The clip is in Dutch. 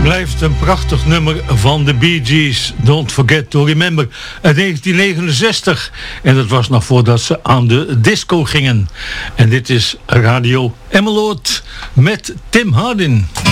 Blijft een prachtig nummer van de Bee Gees, Don't Forget to Remember, uit 1969. En dat was nog voordat ze aan de disco gingen. En dit is Radio Emmeloord met Tim Hardin.